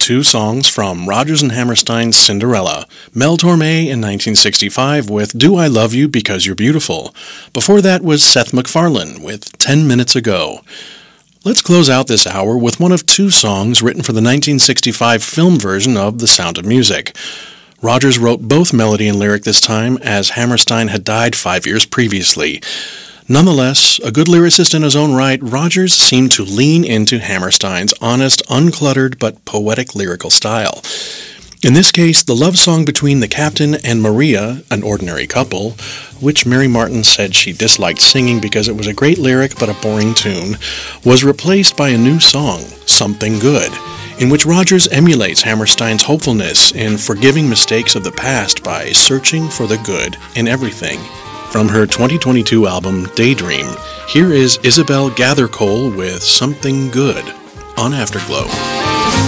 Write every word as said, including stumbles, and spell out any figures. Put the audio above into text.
two songs from Rodgers and Hammerstein's Cinderella. Mel Torme in nineteen sixty-five with Do I Love You Because You're Beautiful. Before that was Seth MacFarlane with Ten Minutes Ago. Let's close out this hour with one of two songs written for the nineteen sixty-five film version of The Sound of Music. Rodgers wrote both melody and lyric this time, as Hammerstein had died five years previously. Nonetheless, a good lyricist in his own right, Rodgers seemed to lean into Hammerstein's honest, uncluttered, but poetic lyrical style. In this case, the love song between the captain and Maria, an ordinary couple, which Mary Martin said she disliked singing because it was a great lyric but a boring tune, was replaced by a new song, Something Good, in which Rodgers emulates Hammerstein's hopefulness in forgiving mistakes of the past by searching for the good in everything. From her twenty twenty-two album, Daydream, here is Isabel Gathercole with Something Good on Afterglow.